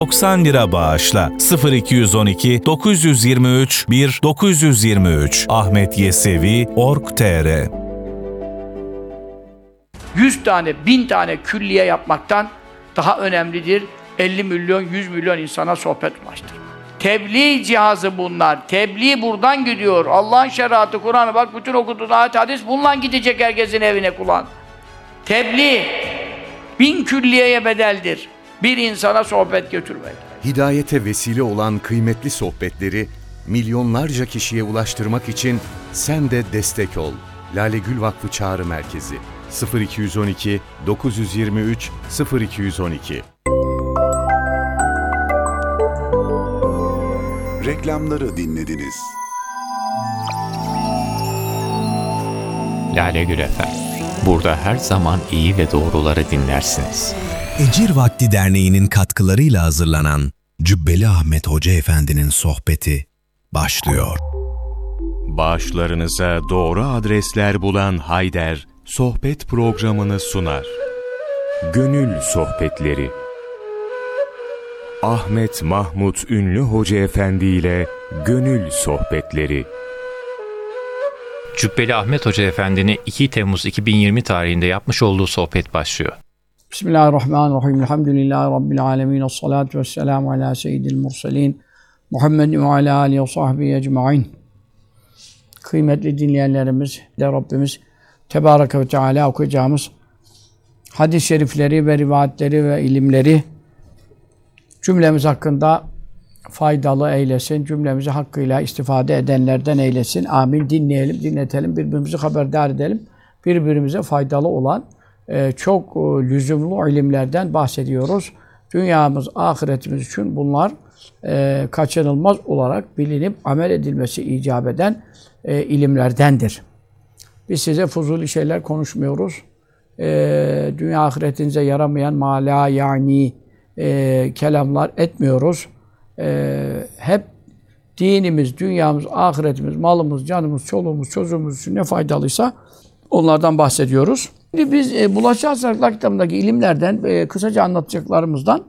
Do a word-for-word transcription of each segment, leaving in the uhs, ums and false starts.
doksan lira bağışla. sıfır iki on iki dokuz yüz yirmi üç bir dokuz yüz yirmi üç ahmetyesevi nokta org nokta tr yüz tane, bin tane külliye yapmaktan daha önemlidir. elli milyon, yüz milyon insana sohbet ulaştırmak. Tebliğ cihazı bunlar. Tebliğ buradan gidiyor. Allah'ın şeriatı, Kur'an'ı bak bütün okuduğun ayet hadis bununla gidecek herkesin evine kulağın. Tebliğ bin külliyeye bedeldir. Bir insana sohbet götürmek. Hidayete vesile olan kıymetli sohbetleri milyonlarca kişiye ulaştırmak için sen de destek ol. Lale Gül Vakfı Çağrı Merkezi sıfır iki on iki dokuz yüz yirmi üç sıfır iki on iki. Reklamları dinlediniz. Lale Gül F M. Burada her zaman iyi ve doğruları dinlersiniz. Ecir Vakti Derneği'nin katkılarıyla hazırlanan Cübbeli Ahmet Hoca Efendi'nin sohbeti başlıyor. Bağışlarınıza doğru adresler bulan Hayder, sohbet programını sunar. Gönül Sohbetleri. Ahmet Mahmut Ünlü Hoca Efendi ile Gönül Sohbetleri. Cübbeli Ahmet Hoca Efendi'nin iki Temmuz iki bin yirmi tarihinde yapmış olduğu sohbet başlıyor. Bismillahirrahmanirrahim. Elhamdülillahi Rabbil alemin. Esselatu vesselamu ala seyyidil murselin. Muhammedin ve ala alihi ve sahbihi ecma'in. Kıymetli dinleyenlerimiz de Rabbimiz Tebareke ve Teala okuyacağımız hadis-i şerifleri ve rivayetleri ve ilimleri cümlemiz hakkında faydalı eylesin. Cümlemizi hakkıyla istifade edenlerden eylesin. Amin. Dinleyelim, dinletelim, birbirimizi haberdar edelim. Birbirimize faydalı olan e, çok e, lüzumlu ilimlerden bahsediyoruz. Dünyamız, ahiretimiz için bunlar e, kaçınılmaz olarak bilinip amel edilmesi icap eden e, ilimlerdendir. Biz size fuzuli şeyler konuşmuyoruz. E, dünya ahiretinize yaramayan mala yani e, kelamlar etmiyoruz. E, hep dinimiz, dünyamız, ahiretimiz, malımız, canımız, çoluğumuz, çocuğumuz için ne faydalıysa onlardan bahsediyoruz. Şimdi biz e, Bulaşıcı Hastalıklar kitabındaki ilimlerden e, kısaca anlatacaklarımızdan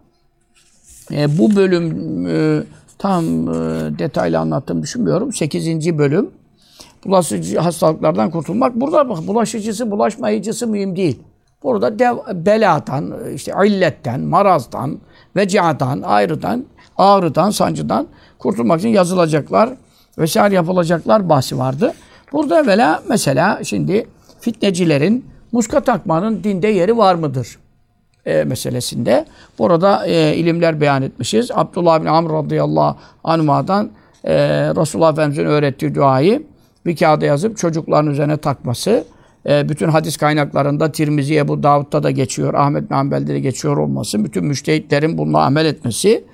e, bu bölüm e, tam e, detaylı anlattığımı düşünmüyorum. sekizinci bölüm. Bulaşıcı hastalıklardan kurtulmak. Burada bak, bulaşıcısı, bulaşmayıcısı mühim değil. Burada dev, beladan, işte illetten, marazdan, veciadan, ayrıdan, ağrıdan, sancıdan kurtulmak için yazılacaklar vesaire yapılacaklar bahsi vardı. Burada evvela mesela şimdi fitnecilerin muska takmanın dinde yeri var mıdır e, meselesinde. Burada e, ilimler beyan etmişiz. Abdullah bin Amr radıyallahu anh'dan e, Resulullah Efendimiz'in öğrettiği duayı bir kağıda yazıp çocukların üzerine takması. E, bütün hadis kaynaklarında Tirmizi, Ebu Davud'da da geçiyor, Ahmet bin Hanbel'de de geçiyor olması, bütün müştehitlerin bununla amel etmesi.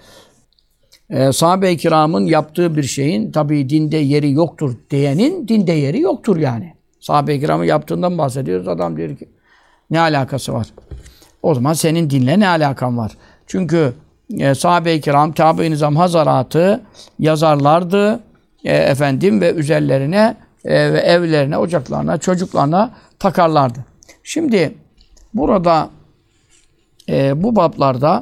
E, sahabe-i kiramın yaptığı bir şeyin tabii dinde yeri yoktur diyenin dinde yeri yoktur yani. Sahabe-i kiramın yaptığından bahsediyoruz. Adam diyor ki ne alakası var? O zaman senin dinle ne alakan var? Çünkü e, sahabe-i kiram, tabi-i nizam hazaratı yazarlardı e, efendim ve üzerlerine e, ve evlerine, ocaklarına, çocuklarına takarlardı. Şimdi burada e, bu bablarda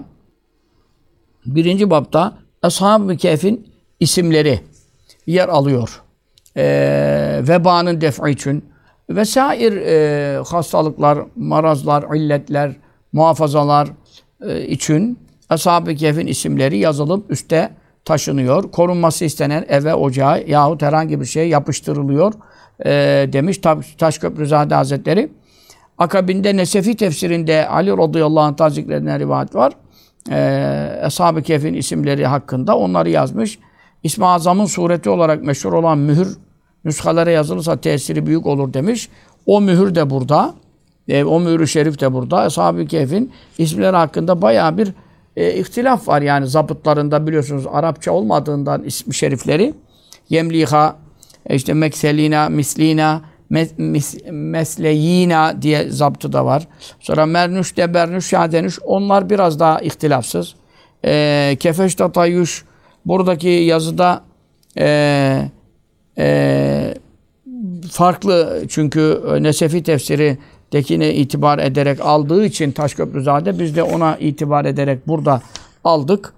birinci babda Ashab-ı Kehf'in isimleri yer alıyor. E, vebanın def'i için vesair e, hastalıklar, marazlar, illetler, muhafazalar e, için Ashab-ı Kehf'in isimleri yazılıp üste taşınıyor. Korunması istenen eve, ocağa yahut herhangi bir şeye yapıştırılıyor e, demiş Taşköprüzade Hazretleri. Akabinde Nesefi tefsirinde Ali radıyallahu anh taziklerinden rivayet var. Ee, Ashab-ı Kehf'in isimleri hakkında onları yazmış. İsmi Azam'ın sureti olarak meşhur olan mühür nüshalara yazılırsa tesiri büyük olur demiş. O mühür de burada. E, o mühür-ü şerif de burada. Ashab-ı Kehf'in isimleri hakkında bayağı bir e, ihtilaf var. Yani zabıtlarında biliyorsunuz Arapça olmadığından ismi şerifleri. Yemliha, işte Mekselina, Mislina, Mes, mis, Mesleyina diye zaptı da var. Sonra Mernüş, Debernüş, Şadenüş onlar biraz daha ihtilafsız. E, Kefeş, Tatayüş buradaki yazıda e, e, farklı çünkü Nesefi tefsiridekine itibar ederek aldığı için Taşköprüzade biz de ona itibar ederek burada aldık.